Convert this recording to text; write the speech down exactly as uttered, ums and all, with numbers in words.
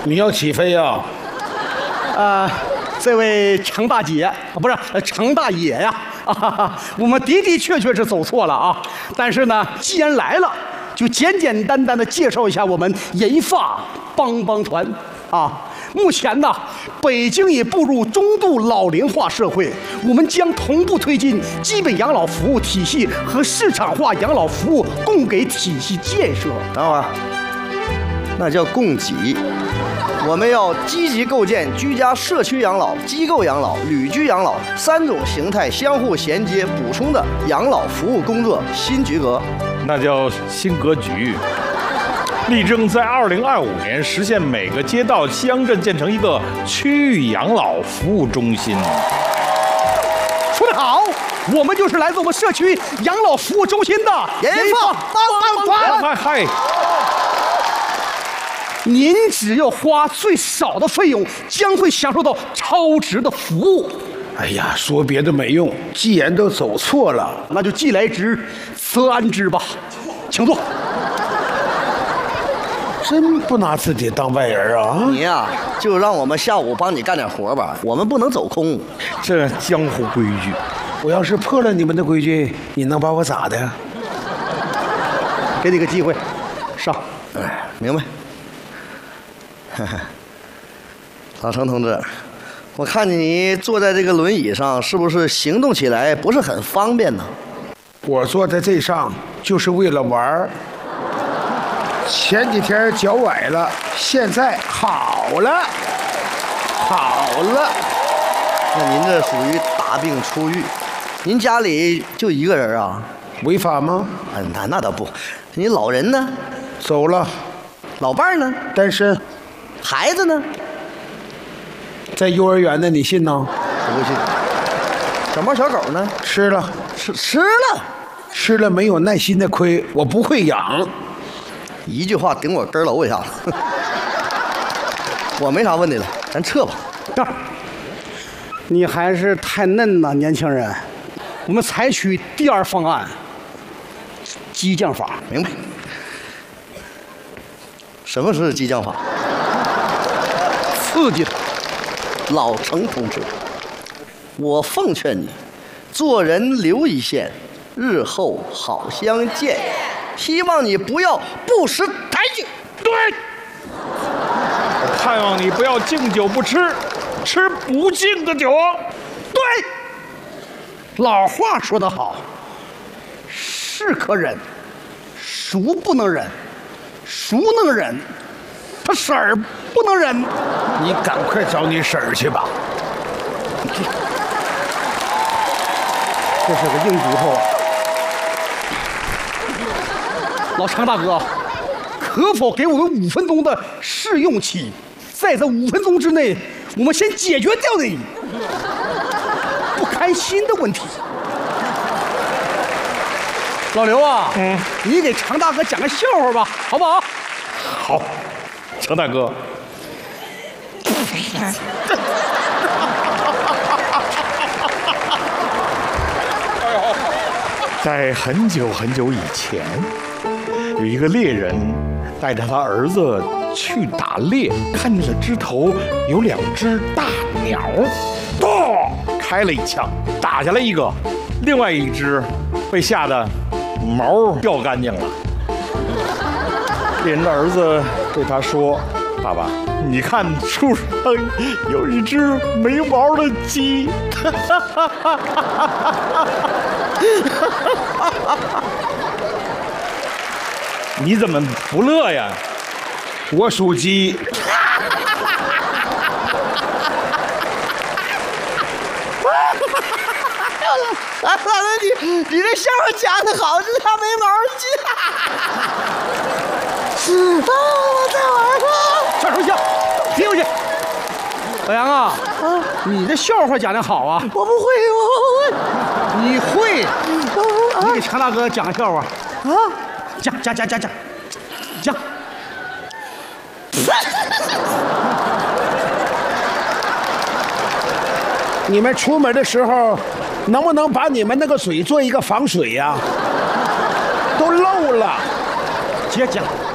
你要起飞呀？ 呃，这位程大姐不是程大爷呀，啊，我们的的确确是走错了啊。但是呢，既然来了，就简简单单的介绍一下我们银发帮帮团啊。目前呢，北京已步入中度老龄化社会，我们将同步推进基本养老服务体系和市场化养老服务供给体系建设。 等会儿，那叫供给。我们要积极构建居家社区养老、机构养老、旅居养老三种形态相互衔接补充的养老服务工作新局格， 那叫新格局。力争在二零二五年实现每个街道、乡镇建成一个区域养老服务中心。 说得好，我们就是来自我们社区养老服务中心的银发帮帮团。 嗨嗨， 您只要花最少的费用，将会享受到超值的服务。 哎呀，说别的没用，既然都走错了， 那就既来之，则安之吧。请坐。 真不拿自己当外人啊！ 你呀、啊，就让我们下午帮你干点活吧，我们不能走空。 这江湖规矩， 我要是破了你们的规矩，你能把我咋的？ 给你个机会，上。 哎，明白。老程同志，我看见你坐在这个轮椅上，是不是行动起来不是很方便呢？ 我坐在这上就是为了玩儿。前几天脚崴了，现在好了，好了。 那您这属于大病初愈。您家里就一个人啊？ 违法吗？ 啊，那那倒不。你老人呢？ 走了。 老伴儿呢？ 单身。 孩子呢？ 在幼儿园呢，你信呢？ 不信。小猫小狗呢？ 吃了。 吃吃了。 吃了没有耐心的亏，我不会养。 一句话顶我根楼一下子，我没啥问题了，咱撤吧。 这儿，你还是太嫩了，年轻人。我们采取第二方案，激将法。 明白。什么是激将法？ 刺激他。 老程同志，我奉劝你，做人留一线，日后好相见。希望你不要不识抬举。 对，我盼望你不要敬酒不吃，吃不敬的酒。 对，老话说得好，是可忍，孰不能忍？孰能忍？他婶儿不能忍。 你赶快找你婶儿去吧。 这是个硬骨头啊！老常大哥，可否给我们五分钟的试用期？在这五分钟之内，我们先解决掉你不开心的问题。老刘啊，嗯，你给常大哥讲个笑话吧，好不好？ 好，程大哥。在很久很久以前，有一个猎人带着他儿子去打猎，看见了枝头有两只大鸟，咚，开了一枪，打下来一个，另外一只被吓得毛掉干净了。猎人的儿子对他说：“爸爸，你看树上有一只没毛的鸡。”你怎么不乐呀？ 我属鸡。 老师，你你这笑话讲得好，这他没毛鸡。啊，我再玩吧。 上手下，别回去。老杨啊，啊，你这笑话讲得好啊。 我不会，我不会。 你会？ 我你给常大哥讲个笑话。 啊， 讲讲讲讲讲讲。 你们出门的时候，能不能把你们那个嘴做一个防水呀、啊？都漏了。 接讲。